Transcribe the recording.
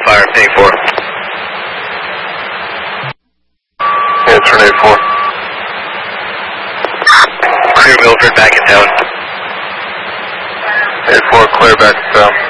fire, ping 4. Yeah, Tornado 4. Clear Milford, back in town. 8-4, clear back to town.